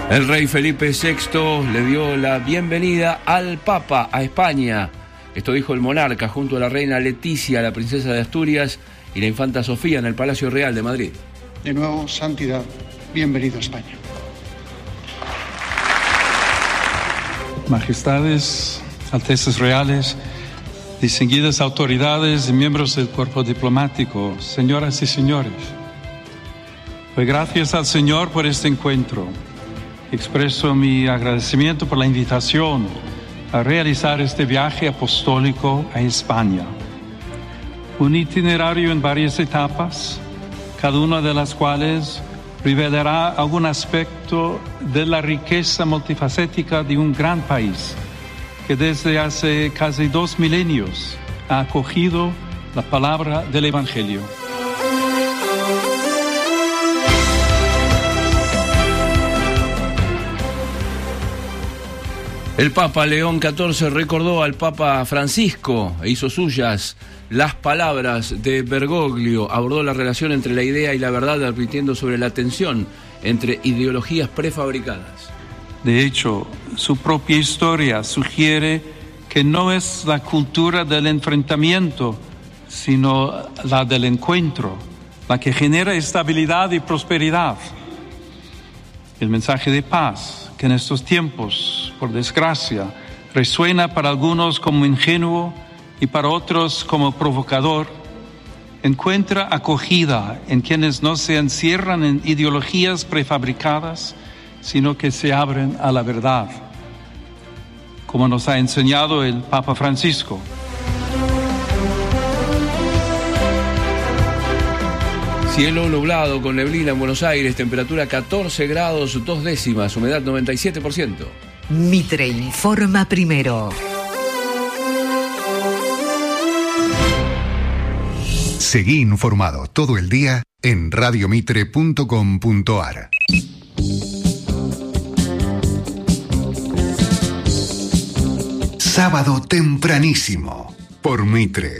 El rey Felipe VI le dio la bienvenida al Papa a España. Esto dijo el monarca junto a la reina Leticia, la princesa de Asturias y la infanta Sofía en el Palacio Real de Madrid. De nuevo, santidad, bienvenido a España. Majestades, altezas reales, distinguidas autoridades y miembros del cuerpo diplomático, señoras y señores, doy gracias al Señor por este encuentro. Expreso mi agradecimiento por la invitación a realizar este viaje apostólico a España. Un itinerario en varias etapas, cada una de las cuales revelará algún aspecto de la riqueza multifacética de un gran país que desde hace casi 2 milenios ha acogido la palabra del Evangelio. El Papa León XIV recordó al Papa Francisco e hizo suyas las palabras de Bergoglio. Abordó la relación entre la idea y la verdad, advirtiendo sobre la tensión entre ideologías prefabricadas. De hecho, su propia historia sugiere que no es la cultura del enfrentamiento, sino la del encuentro, la que genera estabilidad y prosperidad. El mensaje de paz, que en estos tiempos, por desgracia, resuena para algunos como ingenuo y para otros como provocador, encuentra acogida en quienes no se encierran en ideologías prefabricadas, sino que se abren a la verdad, como nos ha enseñado el Papa Francisco. Cielo nublado con neblina en Buenos Aires, temperatura 14 grados 2 décimas, humedad 97%. Mitre informa primero. Seguí informado todo el día en radiomitre.com.ar. Sábado tempranísimo por Mitre.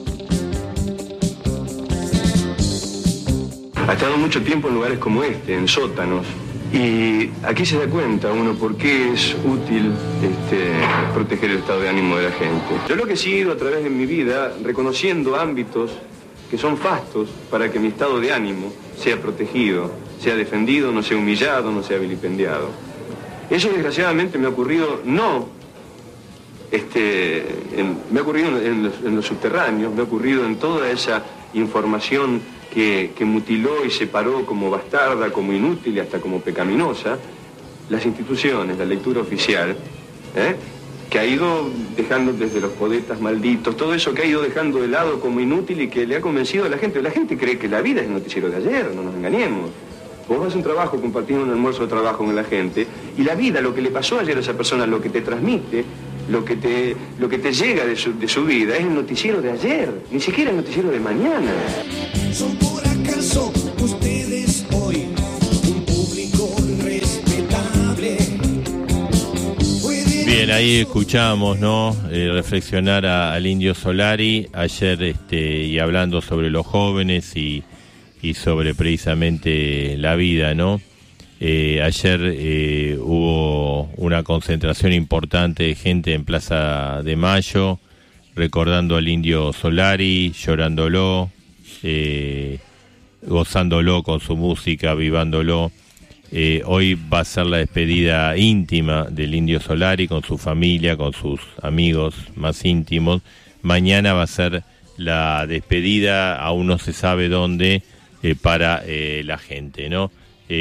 Ha estado mucho tiempo en lugares como este, en sótanos, y aquí se da cuenta uno por qué es útil proteger el estado de ánimo de la gente. Yo lo que he sido a través de mi vida, reconociendo ámbitos que son fastos para que mi estado de ánimo sea protegido, sea defendido, no sea humillado, no sea vilipendiado. Eso desgraciadamente me ha ocurrido me ha ocurrido en los subterráneos, me ha ocurrido en toda esa información que mutiló y separó como bastarda, como inútil y hasta como pecaminosa las instituciones, la lectura oficial, que ha ido dejando desde los poetas malditos, todo eso que ha ido dejando de lado como inútil y que le ha convencido a la gente. La gente cree que la vida es el noticiero de ayer, no nos engañemos. Vos vas a un trabajo, compartiendo un almuerzo de trabajo con la gente, y la vida, lo que le pasó ayer a esa persona, lo que te transmite, lo que te llega de su vida, es el noticiero de ayer, ni siquiera el noticiero de mañana. ¿Son por acaso ustedes hoy un público respetable? Bien, ahí escuchamos, ¿no? Reflexionar al Indio Solari ayer, y hablando sobre los jóvenes y sobre precisamente la vida, ¿no? Ayer hubo una concentración importante de gente en Plaza de Mayo, recordando al Indio Solari, llorándolo, gozándolo con su música, vivándolo. Hoy va a ser la despedida íntima del Indio Solari con su familia, con sus amigos más íntimos. Mañana va a ser la despedida, aún no se sabe dónde, para la gente, ¿no?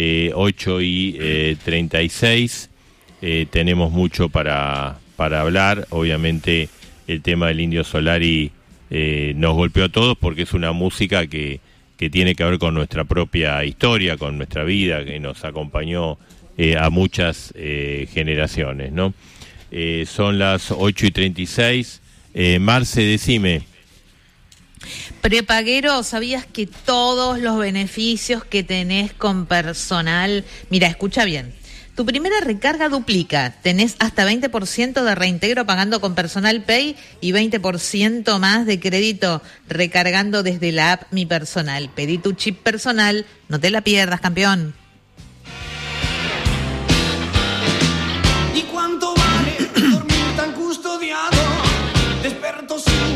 8:36, tenemos mucho para hablar. Obviamente el tema del Indio Solari nos golpeó a todos porque es una música que tiene que ver con nuestra propia historia, con nuestra vida, que nos acompañó a muchas generaciones, ¿no? Son las 8:36. Marce, decime. Prepaguero, ¿sabías que todos los beneficios que tenés con personal... Mira, escucha bien. Tu primera recarga duplica. Tenés hasta 20% de reintegro pagando con Personal Pay y 20% más de crédito recargando desde la app Mi Personal. Pedí tu chip personal, no te la pierdas, campeón.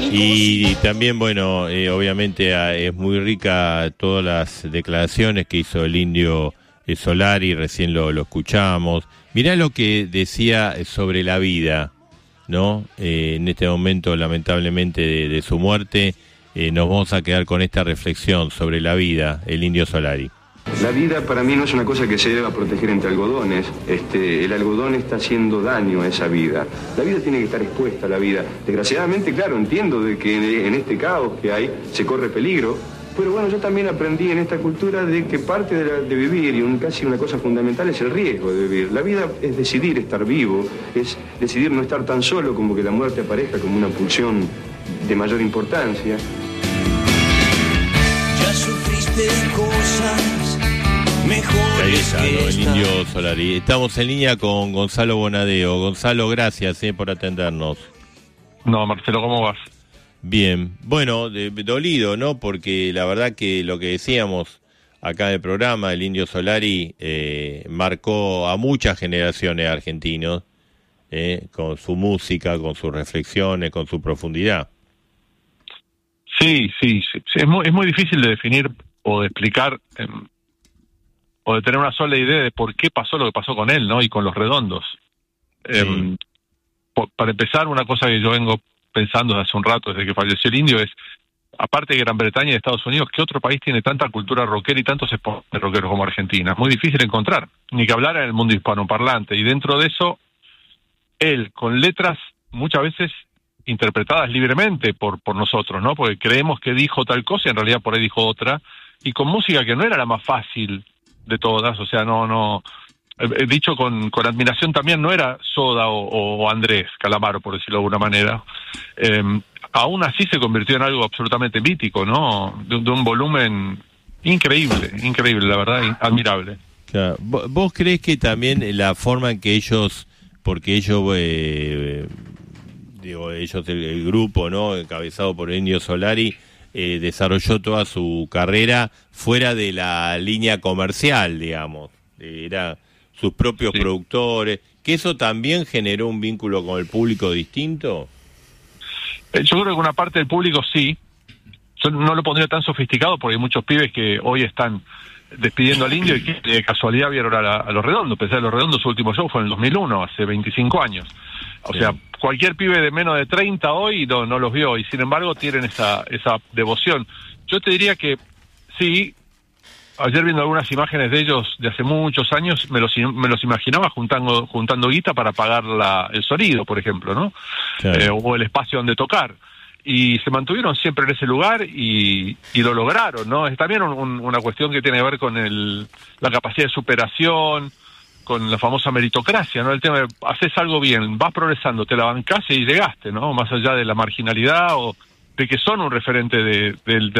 Y también, bueno, obviamente es muy rica todas las declaraciones que hizo el Indio Solari, recién lo escuchamos. Mirá lo que decía sobre la vida, ¿no? En este momento, lamentablemente, de su muerte, nos vamos a quedar con esta reflexión sobre la vida, el Indio Solari. La vida para mí no es una cosa que se deba proteger entre algodones. El algodón está haciendo daño a esa vida. La vida tiene que estar expuesta a la vida. Desgraciadamente, claro, entiendo de que en este caos que hay se corre peligro. Pero bueno, yo también aprendí en esta cultura de que parte de vivir, y casi una cosa fundamental, es el riesgo de vivir. La vida es decidir estar vivo, es decidir no estar tan solo como que la muerte aparezca como una pulsión de mayor importancia. Ya sufriste cosas mejores. Ahí está, ¿no? El Indio Solari. Estamos en línea con Gonzalo Bonadeo. Gonzalo, gracias por atendernos. No, Marcelo, ¿cómo vas? Bien. Bueno, dolido, ¿no? Porque la verdad que lo que decíamos acá en el programa, el Indio Solari marcó a muchas generaciones argentinos con su música, con sus reflexiones, con su profundidad. Sí. Es muy difícil de definir o de explicar o de tener una sola idea de por qué pasó lo que pasó con él, ¿no? Y con Los Redondos. Sí. Para empezar, una cosa que yo vengo pensando desde hace un rato, desde que falleció el Indio, es, aparte de Gran Bretaña y de Estados Unidos, ¿qué otro país tiene tanta cultura rockera y tantos exponentes rockeros como Argentina? Es muy difícil encontrar, ni que hablar en el mundo hispanoparlante. Y dentro de eso, él, con letras muchas veces interpretadas libremente por nosotros, ¿no? Porque creemos que dijo tal cosa y en realidad por ahí dijo otra, y con música que no era la más fácil de todas, o sea, no dicho con admiración también, no era Soda o Andrés Calamaro, por decirlo de alguna manera. Aún así se convirtió en algo absolutamente mítico, ¿no? De un volumen increíble, la verdad, admirable. Claro. ¿Vos crees que también la forma en que ellos, porque ellos, el grupo, ¿no?, encabezado por el Indio Solari, desarrolló toda su carrera fuera de la línea comercial, digamos, era sus propios productores, que eso también generó un vínculo con el público distinto? Yo creo que una parte del público sí. Yo no lo pondría tan sofisticado porque hay muchos pibes que hoy están despidiendo al Indio y que de casualidad vieron a Los Redondos. Pensé, Los Redondos su último show fue en el 2001, hace 25 años. O sea, cualquier pibe de menos de 30 hoy no los vio y sin embargo tienen esa devoción. Yo te diría que sí. Ayer viendo algunas imágenes de ellos de hace muchos años, me los imaginaba juntando guita para pagar el sonido, por ejemplo, ¿no? Claro. O el espacio donde tocar. Y se mantuvieron siempre en ese lugar y lo lograron, ¿no? Es también una cuestión que tiene que ver con la capacidad de superación, con la famosa meritocracia, ¿no? El tema de haces algo bien, vas progresando, te la bancás y llegaste, ¿no? Más allá de la marginalidad o de que son un referente de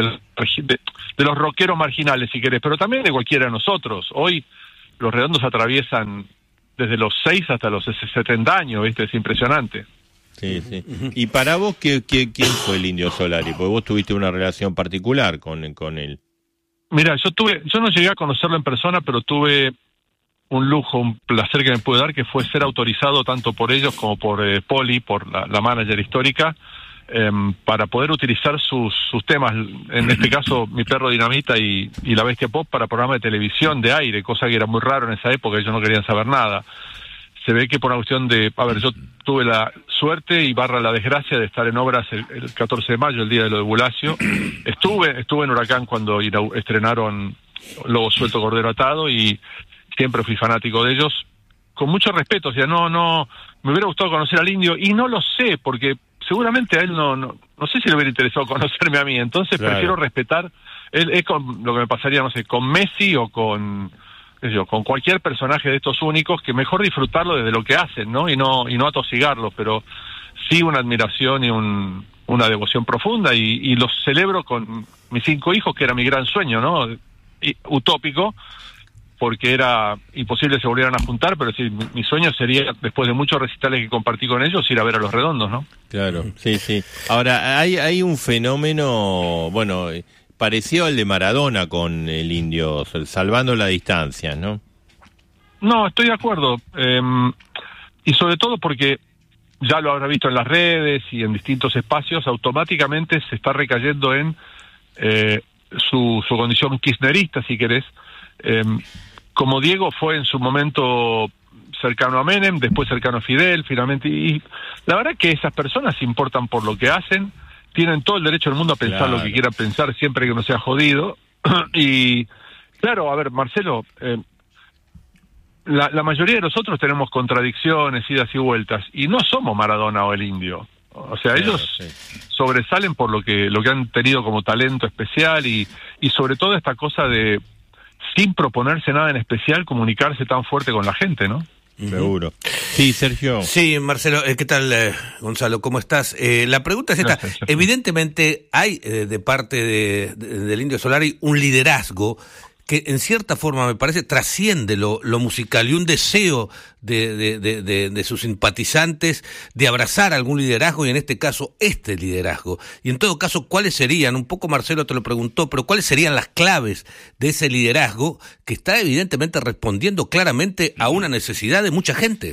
los rockeros marginales, si querés, pero también de cualquiera de nosotros. Hoy Los Redondos atraviesan desde los 6 hasta los 70 años, ¿viste? Es impresionante. Sí. Y para vos, ¿quién fue el Indio Solari? Porque vos tuviste una relación particular con él. Mira, yo no llegué a conocerlo en persona, pero tuve un lujo, un placer que me pude dar, que fue ser autorizado tanto por ellos como por Poli, por la manager histórica, para poder utilizar sus temas, en este caso Mi Perro Dinamita y La Bestia Pop, para programas de televisión de aire, cosa que era muy raro en esa época, ellos no querían saber nada. Se ve que por una cuestión yo tuve la suerte y la desgracia de estar en obras el 14 de mayo, el día de lo de Bulacio. Estuve en Huracán cuando estrenaron Lobo Suelto, Cordero Atado, y siempre fui fanático de ellos, con mucho respeto. O sea, no me hubiera gustado conocer al Indio, y no lo sé, porque seguramente a él no sé si le hubiera interesado conocerme a mí, entonces claro, prefiero respetar. Es con lo que me pasaría, no sé, con Messi o con cualquier personaje de estos únicos, que mejor disfrutarlo desde lo que hacen, ¿no? Y no atosigarlos, pero sí una admiración y una devoción profunda, y los celebro con mis 5 hijos, que era mi gran sueño, ¿no? Utópico, porque era imposible que se volvieran a juntar, pero sí, mi sueño sería, después de muchos recitales que compartí con ellos, ir a ver a Los Redondos, ¿no? Claro, sí. Ahora, hay un fenómeno, bueno, parecido al de Maradona con el Indio, salvando la distancia, ¿no? No, estoy de acuerdo, y sobre todo porque ya lo habrá visto en las redes y en distintos espacios, automáticamente se está recayendo en su condición kirchnerista, si querés. Como Diego fue en su momento cercano a Menem, después cercano a Fidel, finalmente, y la verdad que esas personas se importan por lo que hacen, tienen todo el derecho del mundo a pensar lo que quieran pensar, siempre que no sea jodido. Y claro, a ver, Marcelo, la mayoría de nosotros tenemos contradicciones, idas y vueltas, y no somos Maradona o el Indio. O sea, ellos sobresalen por lo que han tenido como talento especial y sobre todo esta cosa de, sin proponerse nada en especial, comunicarse tan fuerte con la gente, ¿no? Seguro. Sí, Sergio. Sí, Marcelo, ¿qué tal, Gonzalo? ¿Cómo estás? La pregunta es esta. Gracias, evidentemente hay de parte del Indio Solari un liderazgo que en cierta forma me parece trasciende lo musical y un deseo de sus simpatizantes de abrazar algún liderazgo y en este caso este liderazgo. Y en todo caso, ¿cuáles serían? Un poco Marcelo te lo preguntó, pero ¿cuáles serían las claves de ese liderazgo que está evidentemente respondiendo claramente a una necesidad de mucha gente?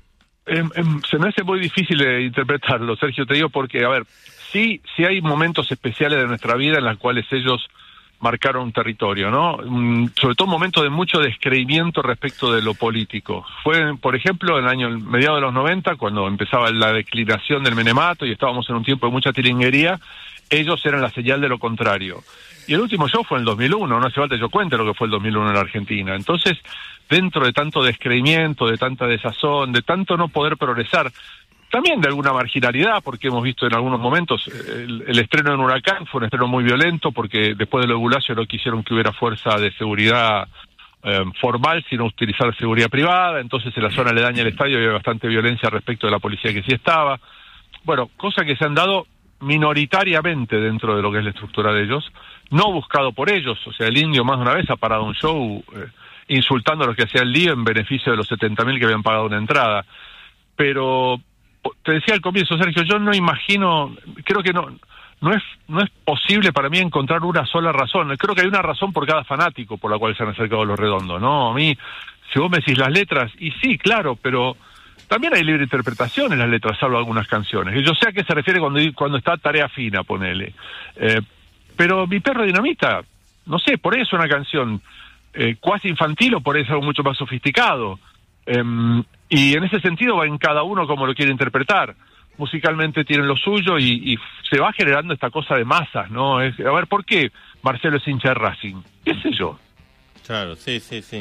Se me hace muy difícil interpretarlo, Sergio, te digo porque, a ver, sí hay momentos especiales de nuestra vida en los cuales ellos marcaron un territorio, ¿no? Sobre todo un momento de mucho descreimiento respecto de lo político. Fue, por ejemplo, en el año mediados de los 90, cuando empezaba la declinación del menemato y estábamos en un tiempo de mucha tiringuería, ellos eran la señal de lo contrario. Y el último show fue en el 2001, no hace falta que yo cuente lo que fue el 2001 en la Argentina. Entonces, dentro de tanto descreimiento, de tanta desazón, de tanto no poder progresar, también de alguna marginalidad, porque hemos visto en algunos momentos el estreno en Huracán fue un estreno muy violento, porque después de lo de Bulacio no quisieron que hubiera fuerza de seguridad formal, sino utilizar seguridad privada, entonces en la zona aledaña del estadio había bastante violencia respecto de la policía que sí estaba. Bueno, cosas que se han dado minoritariamente dentro de lo que es la estructura de ellos, no buscado por ellos. O sea, el Indio más de una vez ha parado un show insultando a los que hacían el lío en beneficio de los 70.000 que habían pagado una entrada. Pero te decía al comienzo, Sergio, yo no imagino, creo que no es posible para mí encontrar una sola razón. Creo que hay una razón por cada fanático por la cual se han acercado a Los Redondos, ¿no? A mí, si vos me decís las letras, y sí, claro, pero también hay libre interpretación en las letras, salvo algunas canciones. Y yo sé a qué se refiere cuando está Tarea Fina, ponele. Pero Mi Perro Dinamita, no sé, por ahí es una canción cuasi infantil o por ahí es algo mucho más sofisticado. Y en ese sentido va en cada uno como lo quiere interpretar. Musicalmente tienen lo suyo y se va generando esta cosa de masas, ¿no? A ver, ¿por qué Marcelo es hincha de Racing? ¿Qué sé yo? Claro, sí.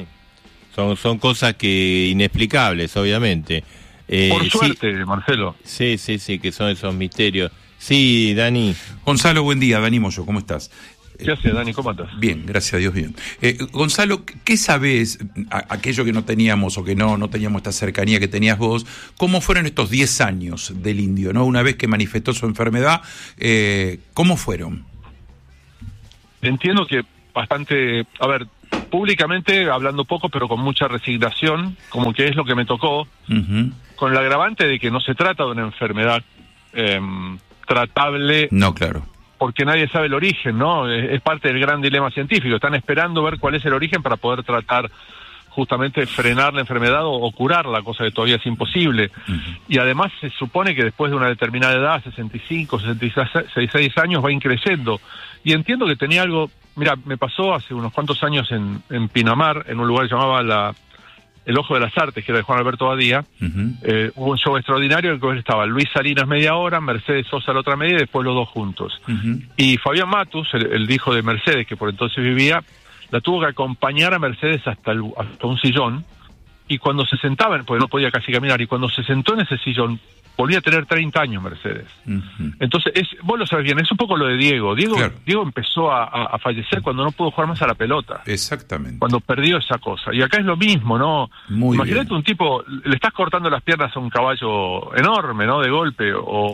Son cosas que inexplicables, obviamente. Por suerte, Marcelo. Sí, que son esos misterios. Sí, Dani. Gonzalo, buen día. Dani Moyo, ¿cómo estás? ¿Qué haces, Dani? ¿Cómo estás? Bien, gracias a Dios, bien. Gonzalo, ¿qué sabés, aquello que no teníamos o que no teníamos esta cercanía que tenías vos, cómo fueron estos 10 años del Indio, ¿no? Una vez que manifestó su enfermedad, ¿cómo fueron? Entiendo que bastante, a ver, públicamente hablando poco, pero con mucha resignación, como que es lo que me tocó, con el agravante de que no se trata de una enfermedad tratable. No, claro. Porque nadie sabe el origen, ¿no? Es parte del gran dilema científico. Están esperando ver cuál es el origen para poder tratar justamente frenar la enfermedad o curarla, cosa que todavía es imposible. Y además se supone que después de una determinada edad, 65, 66 años, va increciendo. Y entiendo que tenía algo. Mira, me pasó hace unos cuantos años en Pinamar, en un lugar que se llamaba El Ojo de las Artes, que era de Juan Alberto Badía. Hubo un show extraordinario en el que estaba Luis Salinas media hora, Mercedes Sosa la otra media y después los dos juntos. Y Fabián Matus, el hijo de Mercedes, que por entonces vivía, la tuvo que acompañar a Mercedes hasta un sillón, y cuando se sentaba, porque no podía casi caminar, y cuando se sentó en ese sillón, volvía a tener 30 años Mercedes. Entonces, vos lo sabés bien, es un poco lo de Diego. Diego empezó a fallecer cuando no pudo jugar más a la pelota. Exactamente. Cuando perdió esa cosa. Y acá es lo mismo, ¿no? Imagínate un tipo, le estás cortando las piernas a un caballo enorme, ¿no? De golpe.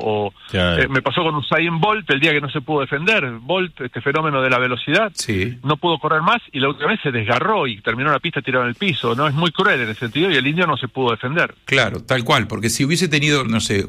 Me pasó con Usain Bolt el día que no se pudo defender. Bolt, este fenómeno de la velocidad, no pudo correr más y la última vez se desgarró y terminó la pista tirado en el piso, ¿no? Es muy cruel en ese sentido y el indio no se pudo defender. Claro, tal cual, porque si hubiese tenido, no sé,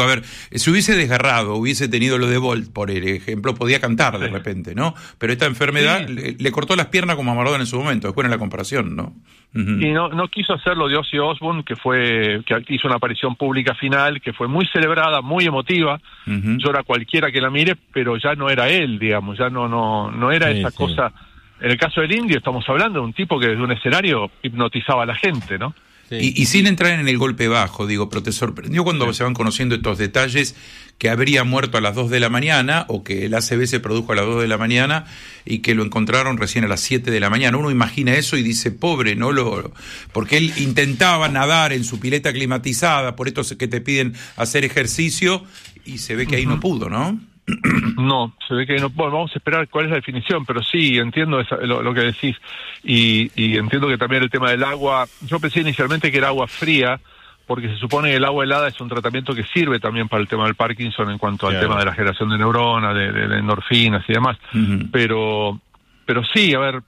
si hubiese desgarrado, hubiese tenido lo de Bolt, por ejemplo, podía cantar de repente, ¿no? Pero esta enfermedad le cortó las piernas como a Maradona en su momento, después en la comparación, ¿no? Uh-huh. Y no quiso hacer lo de Ozzy Osbourne, que hizo una aparición pública final, que fue muy celebrada, muy emotiva, llora cualquiera que la mire, pero ya no era él, digamos, ya no era esa cosa. En el caso del indio estamos hablando de un tipo que desde un escenario hipnotizaba a la gente, ¿no? Sí. Y sin entrar en el golpe bajo, pero ¿te sorprendió cuando se van conociendo estos detalles que habría muerto a las 2 de la mañana o que el ACV se produjo a las 2 de la mañana y que lo encontraron recién a las 7 de la mañana? Uno imagina eso y dice, pobre, ¿no? Porque él intentaba nadar en su pileta climatizada, por esto es que te piden hacer ejercicio y se ve que ahí no pudo, ¿no? No, se ve que no. Bueno, vamos a esperar cuál es la definición, pero sí, entiendo lo que decís y entiendo que también el tema del agua, yo pensé inicialmente que era agua fría, porque se supone que el agua helada es un tratamiento que sirve también para el tema del Parkinson en cuanto al tema de la generación de neuronas, de endorfinas y demás, pero sí, a ver,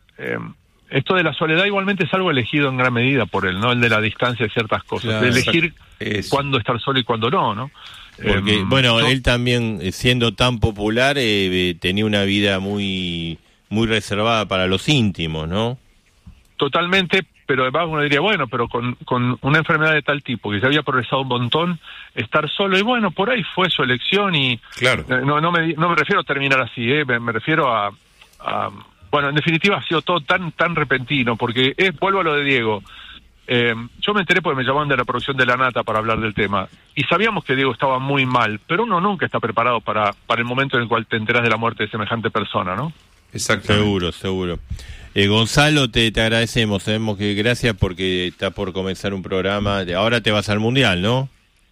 esto de la soledad igualmente es algo elegido en gran medida por él, ¿no? El de la distancia de ciertas cosas, de elegir cuándo estar solo y cuándo no. Porque, él también, siendo tan popular, tenía una vida muy muy reservada para los íntimos, ¿no? Totalmente, pero además uno diría, bueno, pero con una enfermedad de tal tipo, que ya había progresado un montón, estar solo, y bueno, por ahí fue su elección y... Claro. No me refiero a terminar así, me refiero a... Bueno, en definitiva ha sido todo tan repentino, porque vuelvo a lo de Diego. Yo me enteré porque me llamaban de la producción de La Nata para hablar del tema, y sabíamos que Diego estaba muy mal, pero uno nunca está preparado para el momento en el cual te enteras de la muerte de semejante persona, ¿no? Exacto. Seguro. Gonzalo, te agradecemos, sabemos que gracias porque está por comenzar un programa, ahora te vas al Mundial, ¿no?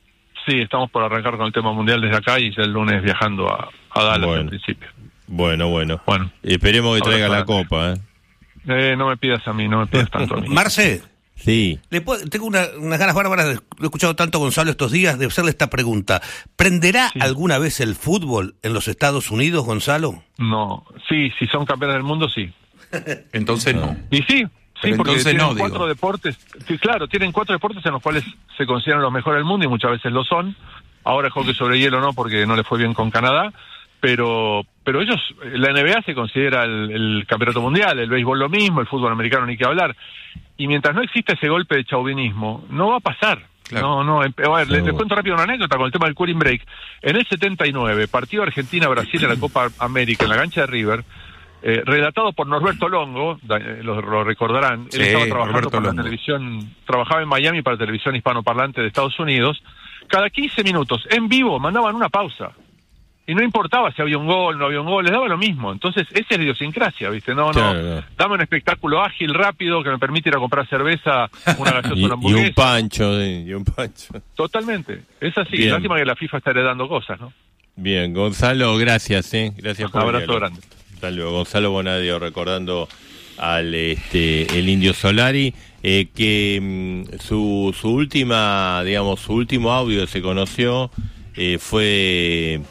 Sí, estamos por arrancar con el tema mundial desde acá y ya el lunes viajando a Dallas en principio. Bueno. Esperemos que traiga la copa, No me pidas a mí, no me pidas tanto a mí. Marce. Sí. Tengo unas ganas bárbaras, lo he escuchado tanto a Gonzalo estos días, de hacerle esta pregunta. ¿Prenderá alguna vez el fútbol en los Estados Unidos, Gonzalo? No, sí, si son campeones del mundo, sí. Entonces no. Y sí, pero porque entonces tienen 4 deportes, sí, claro, tienen 4 deportes en los cuales se consideran los mejores del mundo y muchas veces lo son. Ahora el hockey sobre hielo no, porque no le fue bien con Canadá, pero ellos, la NBA se considera el campeonato mundial, el béisbol lo mismo, el fútbol americano ni que hablar. Y mientras no exista ese golpe de chauvinismo, no va a pasar. Claro. A ver, les cuento rápido una anécdota con el tema del cooling break. En el 79, partido Argentina-Brasil en la Copa América, en la cancha de River, relatado por Norberto Longo, lo recordarán, él estaba trabajando para la televisión, trabajaba en Miami para televisión hispanoparlante de Estados Unidos. Cada 15 minutos, en vivo, mandaban una pausa. Y no importaba si había un gol, no había un gol, les daba lo mismo. Entonces, esa es la idiosincrasia, ¿viste? No, dame un espectáculo ágil, rápido, que me permite ir a comprar cerveza, una gaseosa, una hamburguesa. y un pancho. Totalmente, es así. Bien. Lástima que la FIFA está heredando cosas, ¿no? Bien, Gonzalo, gracias, Gracias por un abrazo grande. Hasta luego. Gonzalo Bonadio, recordando al el Indio Solari, que su último audio se conoció, fue...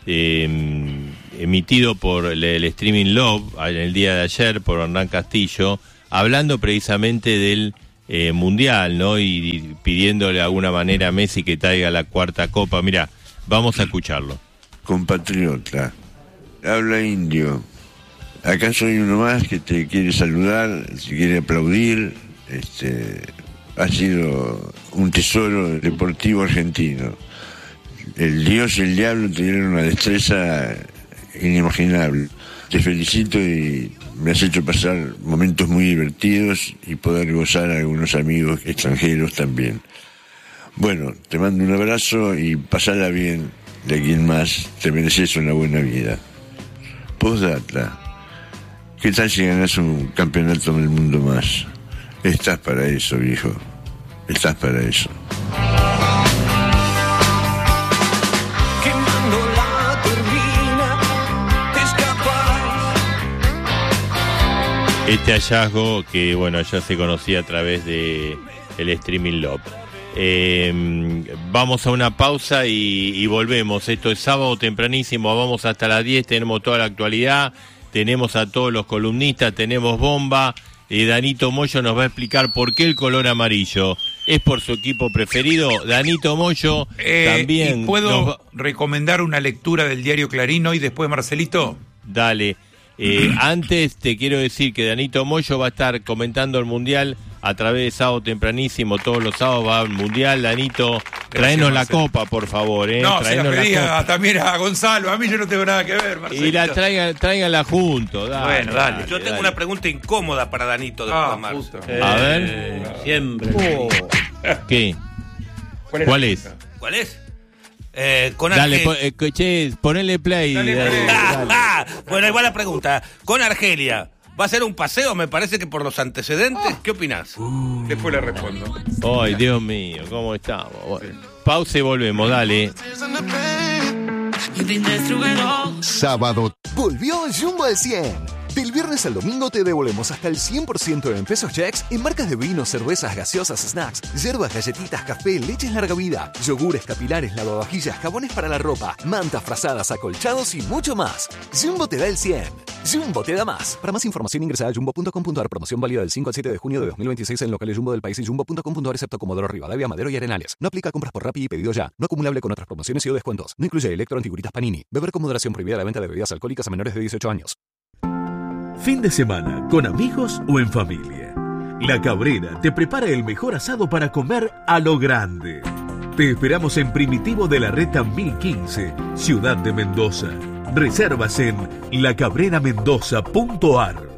emitido por el Streaming Love en el día de ayer por Hernán Castillo, hablando precisamente del Mundial, ¿no? Y pidiéndole de alguna manera a Messi que traiga la 4ª copa. Mira, vamos a escucharlo. Compatriota, habla Indio. Acá soy uno más que te quiere saludar, te quiere aplaudir. Ha sido un tesoro deportivo argentino. El Dios y el diablo tuvieron una destreza inimaginable. Te felicito y me has hecho pasar momentos muy divertidos y poder gozar a algunos amigos extranjeros también. Bueno, te mando un abrazo y pasala bien de aquí en más. Te mereces una buena vida. Postdata. ¿Qué tal si ganas un campeonato del mundo más? Estás para eso, viejo. Estás para eso. Este hallazgo que, ya se conocía a través de el Streaming Love. Vamos a una pausa y volvemos. Esto es sábado tempranísimo, vamos hasta las 10, tenemos toda la actualidad, tenemos a todos los columnistas, tenemos bomba Danito Moyo nos va a explicar por qué el color amarillo. ¿Es por su equipo preferido? Danito Moyo también. ¿Y puedo recomendar una lectura del diario Clarín hoy después, Marcelito? Dale. Antes te quiero decir que Danito Moyo va a estar comentando el Mundial a través de Sábado Tempranísimo. Todos los sábados va al Mundial. Danito, traenos la copa, por favor. No, se la traenos pedía también a Gonzalo. A mí yo no tengo nada que ver, Marcelito. Y la tráiganla juntos. Bueno, dale. Yo tengo una pregunta incómoda para Danito después, Marcio. A ver. Siempre. ¿Qué? ¿Cuál es? ¿Cuál es? Con dale, ponele play. Dale. Bueno, ahí va la pregunta. Con Argelia, ¿va a ser un paseo? Me parece que por los antecedentes. ¿Qué opinás? Después le respondo. Ay, Dios mío, ¿cómo estamos? Bueno, pausa y volvemos, dale. Sábado. Volvió Jumbo al 100. Del viernes al domingo te devolvemos hasta el 100% en pesos checks en marcas de vinos, cervezas, gaseosas, snacks, yerbas, galletitas, café, leches larga vida, yogures, capilares, lavavajillas, jabones para la ropa, mantas, frazadas, acolchados y mucho más. Jumbo te da el 100. Jumbo te da más. Para más información ingresa a jumbo.com.ar. Promoción válida del 5 al 7 de junio de 2026 en locales Jumbo del país y jumbo.com.ar excepto Comodoro Rivadavia, Madero y Arenales. No aplica a compras por Rappi y pedido ya. No acumulable con otras promociones y o descuentos. No incluye Electro Antiguritas Panini. Beber con moderación. Prohibida la venta de bebidas alcohólicas a menores de 18 años. Fin de semana, con amigos o en familia. La Cabrera te prepara el mejor asado para comer a lo grande. Te esperamos en Primitivo de la Reta 1015, Ciudad de Mendoza. Reservas en lacabreramendoza.ar.